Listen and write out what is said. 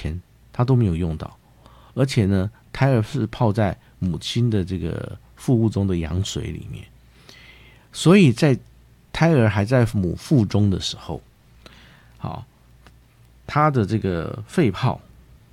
前他都没有用到，而且呢，胎儿是泡在母亲的这个腹部中的羊水里面，所以在胎儿还在母腹中的时候，好，他的这个肺泡